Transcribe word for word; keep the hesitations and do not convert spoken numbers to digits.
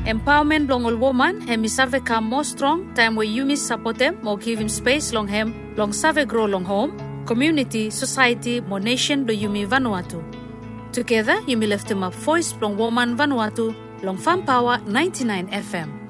Empowerment long all woman hemi save come more strong time where you miss support them more give him space long hem long save grow long home community society more nation do yumi Vanuatu. Together you may lift him up voice long woman Vanuatu long Farm Power ninety-nine F M.